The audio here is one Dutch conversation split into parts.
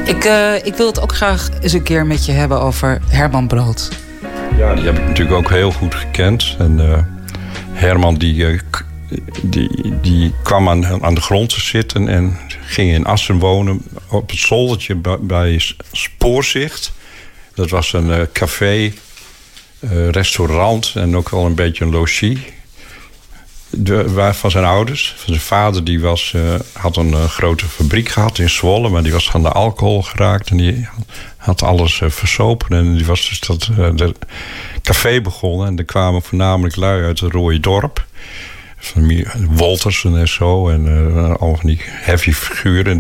Ik wil het ook graag eens een keer met je hebben over Herman Brood. Ja, die heb ik natuurlijk ook heel goed gekend. En Herman die kwam aan de grond te zitten en ging in Assen wonen op het zoldertje bij Spoorzicht. Dat was een café, restaurant en ook wel een beetje een logie. Van zijn ouders. Van zijn vader die had een grote fabriek gehad in Zwolle, maar die was aan de alcohol geraakt en die had alles versopen. En die was dus dat café begonnen en er kwamen voornamelijk lui uit het Rode Dorp. Van Woltersen en zo. En al van die heavy figuren.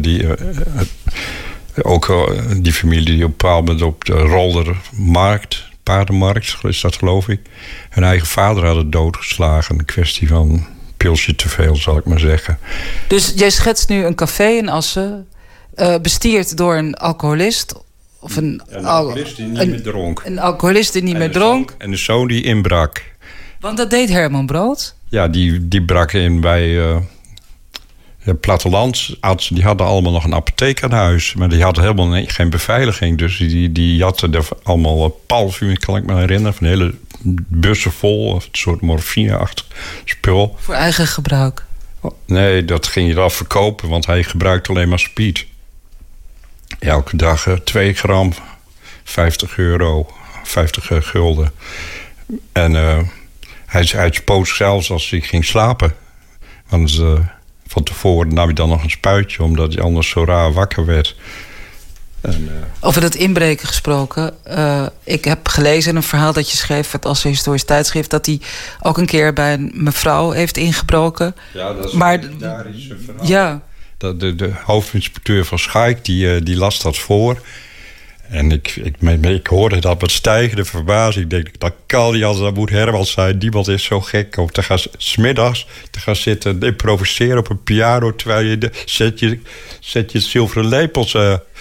Ook die familie die op een bepaald moment op de Roldermarkt, paardenmarkt, is dat geloof ik, hun eigen vader hadden doodgeslagen. Een kwestie van een pilsje te veel, zal ik maar zeggen. Dus jij schetst nu een café in Assen, bestierd door een alcoholist. Of een alcoholist die niet meer dronk. Een alcoholist die niet meer dronk. En de zoon die inbrak. Want dat deed Herman Brood? Ja, die brak in bij plattelandsartsen. Die hadden allemaal nog een apotheek aan huis. Maar die hadden helemaal geen beveiliging. Dus die jatten er allemaal palvuur, kan ik me herinneren. Van hele bussen vol. Of een soort morfine-achtig spul. Voor eigen gebruik? Nee, dat ging je al verkopen. Want hij gebruikte alleen maar speed. Elke dag 2 gram, 50 euro, 50 gulden. En hij spoot zelfs als hij ging slapen. Want van tevoren nam hij dan nog een spuitje, omdat hij anders zo raar wakker werd. Over dat inbreken gesproken. Ik heb gelezen in een verhaal dat je schreef het als historisch tijdschrift, dat hij ook een keer bij een mevrouw heeft ingebroken. Ja, dat is een legendarische verhaal. Ja. De hoofdinspecteur van Schaik, die las dat voor. En ik hoorde dat met stijgende verbazing. Ik denk, dat kan niet, dat moet Herman zijn. Niemand is zo gek om 's middags te gaan zitten improviseren op een piano, terwijl je zet je zilveren lepels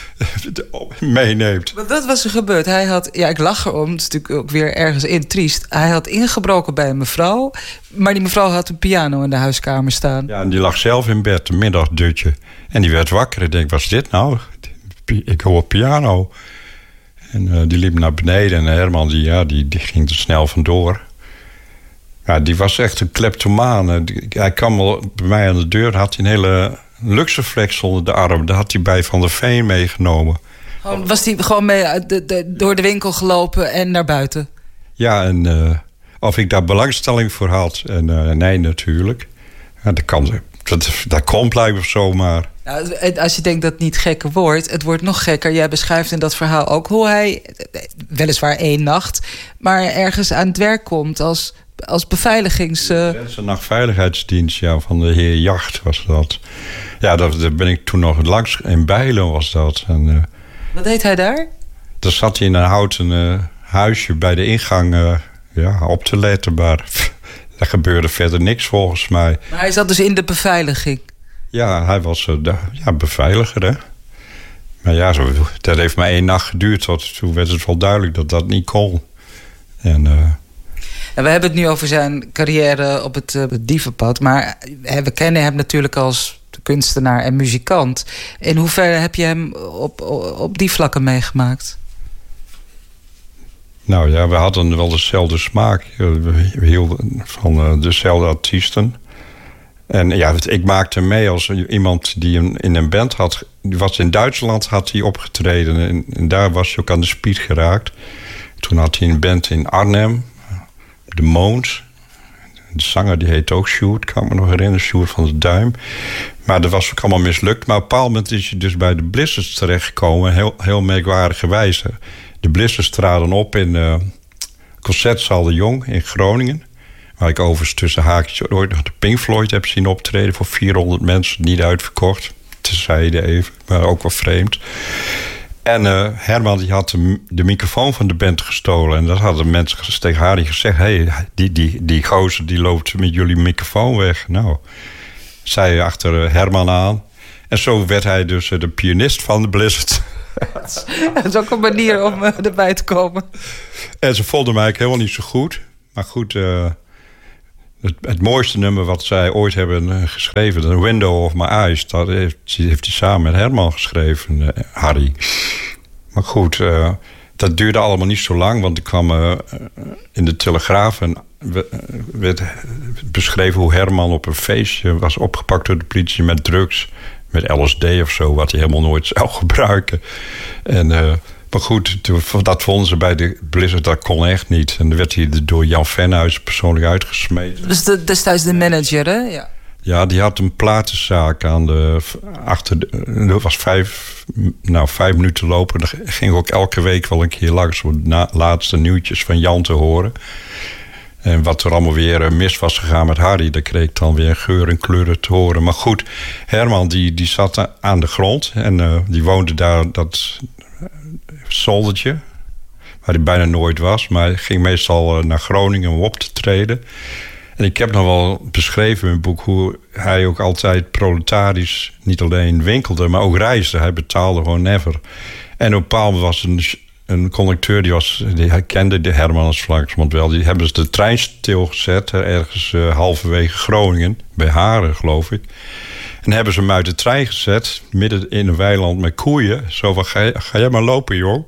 meeneemt. Maar dat was er gebeurd. Hij had, ik lach erom, het is natuurlijk ook weer ergens in triest. Hij had ingebroken bij een mevrouw, maar die mevrouw had een piano in de huiskamer staan. Ja, en die lag zelf in bed, een middagdutje. En die werd wakker en denk, wat is dit nou? Ik hoor piano. En die liep naar beneden. En Herman die ging er snel vandoor. Ja, die was echt een kleptomaan. Hij kwam wel bij mij aan de deur. Had hij een hele Luxeflex onder de arm. Daar had hij bij Van der Veen meegenomen. Was hij gewoon mee door de winkel gelopen en naar buiten? Ja, en of ik daar belangstelling voor had. En nee, natuurlijk. Ja, dat kon blijkbaar zomaar. Nou, als je denkt dat het niet gekker wordt, het wordt nog gekker. Jij beschrijft in dat verhaal ook hoe hij, weliswaar 1 nacht, maar ergens aan het werk komt als beveiligings... De nachtveiligheidsdienst, van de heer Jacht was dat. Ja, daar ben ik toen nog langs, in Bijlen was dat. En, wat deed hij daar? Daar zat hij in een houten huisje bij de ingang op te letten, maar er gebeurde verder niks volgens mij. Maar hij zat dus in de beveiliging? Ja, hij was beveiliger, hè. Maar ja, dat heeft maar 1 nacht geduurd. Toen werd het wel duidelijk dat dat niet kon. En we hebben het nu over zijn carrière op het dievenpad. Maar we kennen hem natuurlijk als kunstenaar en muzikant. In hoeverre heb je hem op die vlakken meegemaakt? Nou ja, we hadden wel dezelfde smaak. We hielden van dezelfde artiesten. En ja, ik maakte mee als iemand die in een band had. In Duitsland had hij opgetreden. En daar was hij ook aan de speed geraakt. Toen had hij een band in Arnhem. De Moons. De zanger die heet ook Sjoerd, kan ik me nog herinneren. Sjoerd van de Duim. Maar dat was ook allemaal mislukt. Maar op een bepaald moment is hij dus bij de Blizzards terechtgekomen. Heel merkwaardige wijze. De Blizzards traden op in Concertzaal de Jong in Groningen. Waar ik overigens tussen haakjes ooit nog de Pink Floyd heb zien optreden. Voor 400 mensen, niet uitverkocht. Terzijde even, maar ook wel vreemd. En Herman die had de microfoon van de band gestolen. En dat hadden mensen tegen Harry gezegd. Hey, die gozer die loopt met jullie microfoon weg. Nou, zij achter Herman aan. En zo werd hij dus de pianist van de Blizzard. Dat is ook een manier om erbij te komen. En ze vonden mij eigenlijk helemaal niet zo goed. Maar goed, Het mooiste nummer wat zij ooit hebben geschreven... The Window of My Eyes... dat heeft hij samen met Herman geschreven, Harry. Maar goed, dat duurde allemaal niet zo lang... want ik kwam in de Telegraaf... en werd beschreven hoe Herman op een feestje... was opgepakt door de politie met drugs... met LSD of zo, wat hij helemaal nooit zou gebruiken. En... maar goed, dat vonden ze bij de Blizzard, dat kon echt niet. En dan werd hij door Jan Venhuis persoonlijk uitgesmeten. Dus destijds de manager, hè? Ja. Ja, die had een platenzaak aan de... dat was 5 minuten lopen. Dan ging ik ook elke week wel een keer langs... om de laatste nieuwtjes van Jan te horen. En wat er allemaal weer mis was gegaan met Harry... daar kreeg ik dan weer geur en kleuren te horen. Maar goed, Herman die zat aan de grond... en die woonde daar... dat zoldertje, waar hij bijna nooit was. Maar hij ging meestal naar Groningen om op te treden. En ik heb nog wel beschreven in mijn boek... hoe hij ook altijd proletarisch niet alleen winkelde... maar ook reisde. Hij betaalde gewoon never. En op een bepaald moment was een conducteur... die herkende de Herman als Vlaksmond wel. Die hebben ze de trein stilgezet... ergens halverwege Groningen. Bij Haren, geloof ik. En hebben ze hem uit de trein gezet... midden in een weiland met koeien. Zo van, ga jij maar lopen, jong.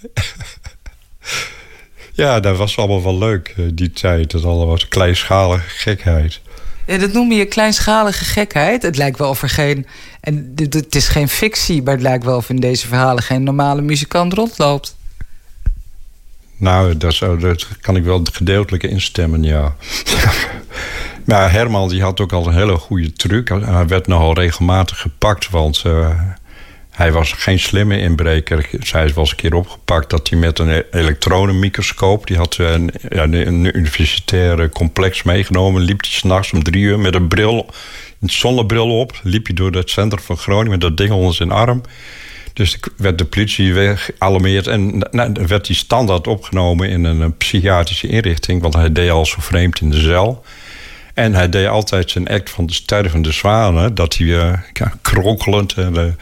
Ja, dat was allemaal wel leuk, die tijd. Dat allemaal was kleinschalige gekheid. Ja, dat noem je kleinschalige gekheid. Het lijkt wel of er geen... En het is geen fictie, maar het lijkt wel of in deze verhalen... geen normale muzikant rondloopt. Nou, dat kan ik wel gedeeltelijk instemmen, ja. Maar Herman die had ook al een hele goede truc. Hij werd nogal regelmatig gepakt, want hij was geen slimme inbreker. Zij was een keer opgepakt dat hij met een elektronenmicroscoop... die had een universitair complex meegenomen... liep hij 's nachts om 3 uur met een zonnebril op... liep hij door het centrum van Groningen met dat ding onder zijn arm... Dus werd de politie gealarmeerd en werd hij standaard opgenomen in een psychiatrische inrichting... want hij deed al zo vreemd in de cel. En hij deed altijd zijn act van de stervende zwanen... dat hij kronkelend en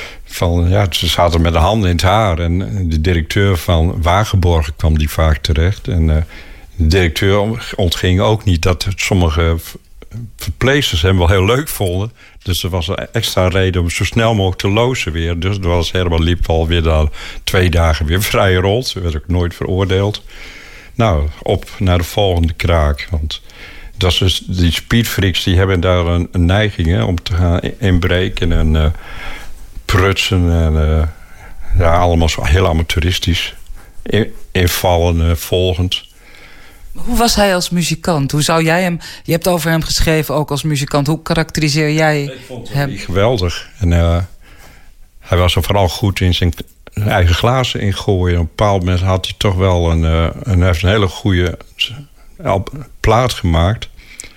ze zaten met de handen in het haar. En de directeur van Wagenborgen kwam die vaak terecht. En de directeur ontging ook niet dat sommige verpleegsters hem wel heel leuk vonden... Dus er was een extra reden om zo snel mogelijk te lozen weer. Dus Herman liep alweer na 2 dagen weer vrij rond. Hij werd ook nooit veroordeeld. Nou, op naar de volgende kraak. Want dat is dus, die speedfreaks die hebben daar een neiging om te gaan inbreken en prutsen. En allemaal zo heel amateuristisch. Invallen, volgend. Hoe was hij als muzikant? Hoe zou jij hem... Je hebt over hem geschreven ook als muzikant. Hoe karakteriseer jij hem? Ik vond hem geweldig. En hij was er vooral goed in zijn eigen glazen ingooien. Op een bepaald moment had hij toch wel hij heeft een hele goede plaat gemact.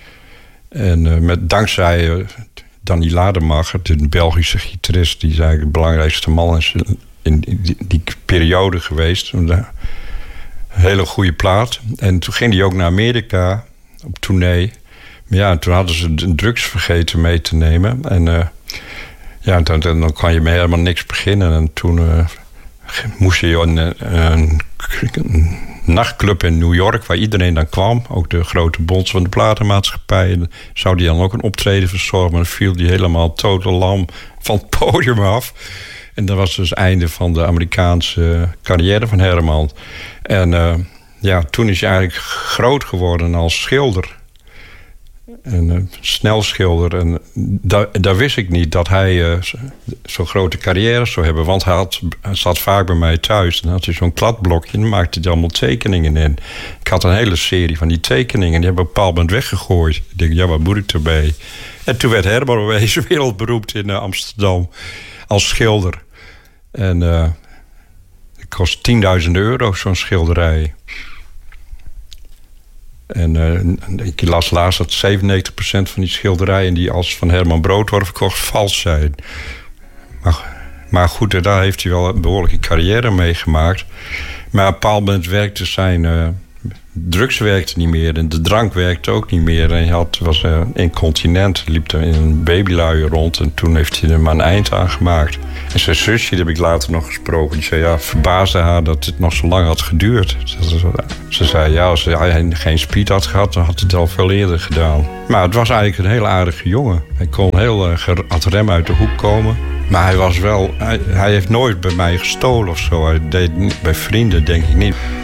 En dankzij Danny Lademacher, de Belgische gitarist... die is eigenlijk de belangrijkste man in die periode geweest... Een hele goede plaat. En toen ging hij ook naar Amerika op tournee. Maar ja, toen hadden ze de drugs vergeten mee te nemen. En dan kan je mee helemaal niks beginnen. En toen moest je een nachtclub in New York... waar iedereen dan kwam. Ook de grote bonds van de platenmaatschappij. En zou die dan ook een optreden verzorgen. Maar dan viel die helemaal totaal lam van het podium af. En dat was dus het einde van de Amerikaanse carrière van Herman. En toen is hij eigenlijk groot geworden als schilder. Een snelschilder. En daar wist ik niet dat hij zo'n grote carrière zou hebben. Want hij zat vaak bij mij thuis. En dan had hij zo'n kladblokje en dan maakte hij allemaal tekeningen in. Ik had een hele serie van die tekeningen. Die hebben op een bepaald moment weggegooid. Ik denk, wat moet ik erbij? En toen werd Herman opeens wereldberoemd in Amsterdam als schilder. En het kost €10.000 zo'n schilderij. En ik las laatst dat 97% van die schilderijen... die als van Herman Brood worden verkocht, vals zijn. Maar goed, daar heeft hij wel een behoorlijke carrière mee gemaakt. Maar op een bepaald moment werkte zijn drugs werkte niet meer en de drank werkte ook niet meer. En hij was incontinent, liep er in een babyluier rond. En toen heeft hij er maar een eind aan gemaakt. En zijn zusje, die heb ik later nog gesproken, die zei, ja, verbaasde haar dat het nog zo lang had geduurd. Ze zei, ja, als hij geen speed had gehad, dan had hij het al veel eerder gedaan. Maar het was eigenlijk een heel aardige jongen. Hij kon heel had rem uit de hoek komen. Maar hij heeft nooit bij mij gestolen of zo. Hij deed niet bij vrienden, denk ik niet.